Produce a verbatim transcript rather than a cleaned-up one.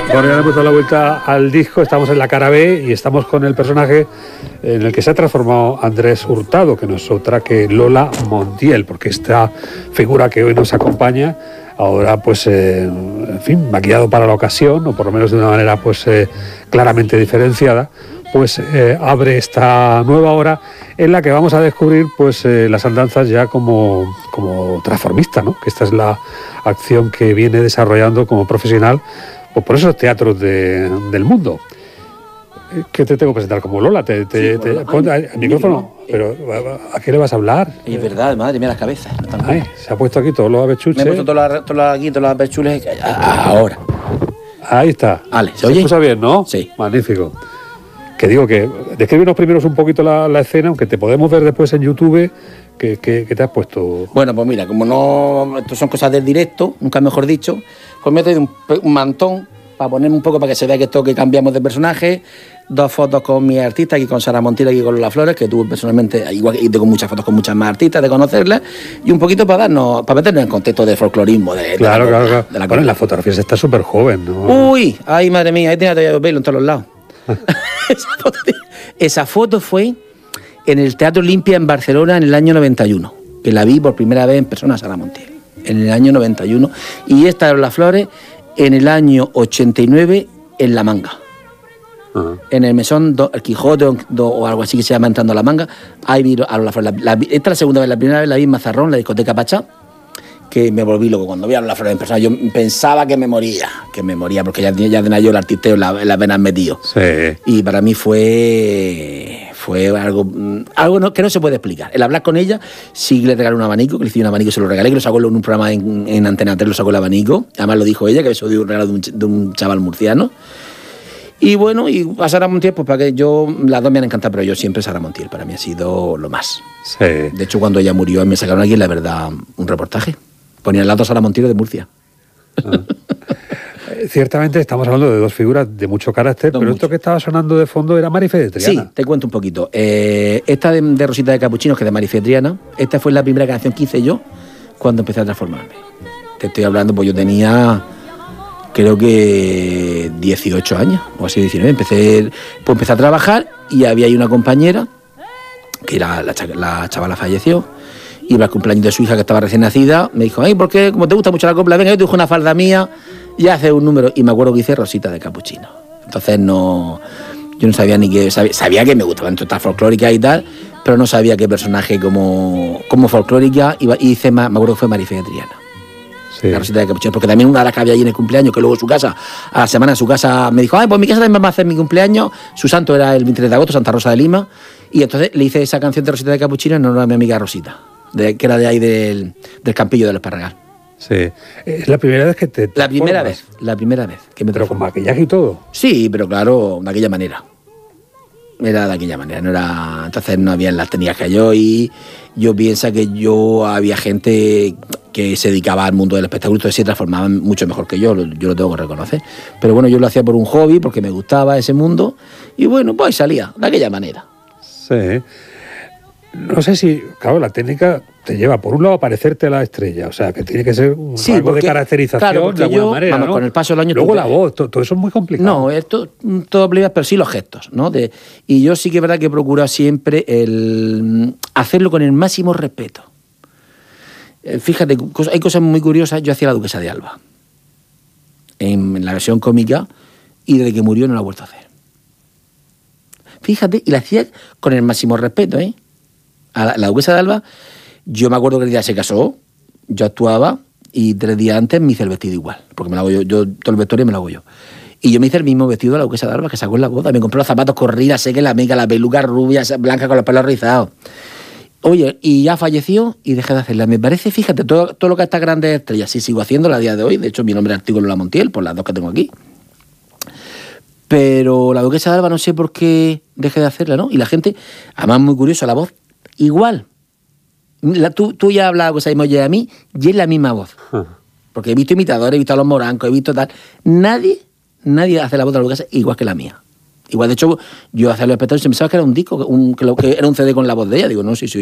Bueno, ya le hemos dado la vuelta al disco, estamos en la cara B y estamos con el personaje en el que se ha transformado Andrés Hurtado, que no es otra que Lola Montiel, porque esta figura que hoy nos acompaña, ahora pues, eh, en fin, maquillado para la ocasión, o por lo menos de una manera pues eh, claramente diferenciada, pues eh, abre esta nueva hora en la que vamos a descubrir pues eh, las andanzas ya como, como transformista, ¿no? Que esta es la acción que viene desarrollando como profesional pues por esos teatros de, del mundo. ¿Qué te tengo que presentar como Lola? Te, te, sí, te, Lola. pon el micrófono, Ay, pero ¿a qué le vas a hablar? Es verdad, madre mía, las cabezas. Ay, se ha puesto aquí todos los avechuches. Me he puesto todas las, todas las, aquí, todas las apechules. Ahora. Ahí está. Vale, ¿se ¿Se oye? escucha bien, no? Sí. Magnífico. Que digo que descríbenos primero un poquito la, la escena, aunque te podemos ver después en YouTube. ¿Qué, qué, qué te has puesto? Bueno, pues mira, como no, esto son cosas del directo, nunca mejor dicho, pues me he traído un, un mantón para ponerme un poco para que se vea que esto que cambiamos de personaje, dos fotos con mi artista, aquí con Sara Montiel, aquí con Lola Flores, que tuve personalmente, igual que tengo muchas fotos con muchas más artistas, de conocerlas, y un poquito para darnos, para meternos en contexto de folclorismo, de, Claro, de la, claro, claro. De la, bueno, en las fotografías está súper joven, ¿no? Uy, ay, madre mía, ahí tenía todavía pelo en todos los lados. esa, foto, esa foto fue en el Teatro Olimpia en Barcelona en el año noventa y uno, que la vi por primera vez en persona a Sara Montiel, en el año noventa y uno, y esta de Lola Flores en el año ochenta y nueve en La Manga. Uh-huh. En el mesón do, el Quijote do, o algo así que se llama Entrando a La Manga, ahí vi a Lola Flores. La, la, esta es la segunda vez, la primera vez la vi en Mazarrón, la discoteca Pachá, que me volví loco cuando vi a Lola Flores en persona. Yo pensaba que me moría, que me moría, porque ya, ya tenía yo el artisteo en, la, en las venas metido. Sí. Y para mí fue... fue algo, algo no, que no se puede explicar. El hablar con ella, sí le regalé un abanico, que le hice un abanico, se lo regalé, que lo sacó en un programa en, en Antena tres, lo sacó el abanico. Además lo dijo ella, que eso dio un regalo de un, de un chaval murciano. Y bueno, y a Sara Montiel, pues para que yo, las dos me han encantado, pero yo siempre Sara Montiel, para mí ha sido lo más. Sí. De hecho, cuando ella murió, me sacaron aquí, la verdad, un reportaje. Ponían al lado Sara Montiel de Murcia. Ah. Ciertamente estamos hablando de dos figuras de mucho carácter, no pero mucho. Esto que estaba sonando de fondo era Marife de Triana. Sí, te cuento un poquito. Eh, esta de, de Rosita de Capuchinos, que es de Marife de Triana, esta fue la primera canción que hice yo cuando empecé a transformarme. Te estoy hablando, pues yo tenía, creo que dieciocho años, o así diecinueve. Empecé, pues empecé a trabajar y había ahí una compañera, que la, la, la chavala falleció, iba al cumpleaños de su hija que estaba recién nacida, me dijo, ay, ¿por qué? Como te gusta mucho la copla, venga, yo te dijo una falda mía, y hace un número, y me acuerdo que hice Rosita de Capuchino. Entonces no, yo no sabía ni qué, sabía, sabía que me gustaban todas folclóricas y tal, pero no sabía qué personaje como, como folclórica, iba, y hice, me acuerdo que fue Marife de Triana. Sí. La Rosita de Capuchino, porque también una de las que había allí en el cumpleaños, que luego su casa, a la semana en su casa me dijo, ay, pues mi casa también va a hacer mi cumpleaños, su santo era el veintitrés de agosto, Santa Rosa de Lima, y entonces le hice esa canción de Rosita de Capuchino en honor a mi amiga Rosita, de, que era de ahí del, del Campillo del Esparragal. Sí, es la primera vez que te... La primera vez, la primera vez que me Pero con maquillaje y todo. Sí, pero claro, de aquella manera. Era de aquella manera, no era... Entonces no había las técnicas que yo, y yo pienso que yo había gente que se dedicaba al mundo del espectáculo, entonces se transformaban mucho mejor que yo, yo lo tengo que reconocer. Pero bueno, yo lo hacía por un hobby, porque me gustaba ese mundo, y bueno, pues salía de aquella manera. Sí. No sé si, claro, la técnica te lleva, por un lado, a parecerte a la estrella, o sea, que tiene que ser un sí, algo porque, de caracterización claro, de alguna yo, manera, vamos, ¿no? con el paso del año... Luego la voz, todo, todo eso es muy complicado. No, esto todo playback, pero sí los gestos, ¿no? De, y yo sí que es verdad que he procurado siempre el hacerlo con el máximo respeto. Fíjate, hay cosas muy curiosas. Yo hacía La Duquesa de Alba en la versión cómica, y desde que murió no la he vuelto a hacer. Fíjate, y la hacía con el máximo respeto, ¿eh? A la, la Duquesa de Alba, yo me acuerdo que el día se casó, yo actuaba, y tres días antes me hice el vestido igual, porque me lo hago yo, yo todo el vestuario me lo hago yo. Y yo me hice el mismo vestido de la Duquesa de Alba que sacó en la boda. Me compré los zapatos corridas, sé que la meca, la peluca rubia, blanca con los pelos rizados. Oye, y ya falleció y dejé de hacerla. Me parece, fíjate, todo, todo lo que estas grandes estrellas, sí sigo haciéndola a día de hoy. De hecho, mi nombre es artículo Lola Montiel, por las dos que tengo aquí. Pero la Duquesa de Alba no sé por qué dejé de hacerla, ¿no? Y la gente, además muy curioso, la voz igual. La, tú, tú ya has hablado con esa emoji a mí y es la misma voz. Porque he visto imitadores, he visto a los morancos, he visto tal. Nadie, nadie hace la voz de la Duquesa igual que la mía. Igual, de hecho, yo hacía los espectáculos y pensaba que era un disco, un, que, lo, que era un C D con la voz de ella. Digo, no, sí, sí.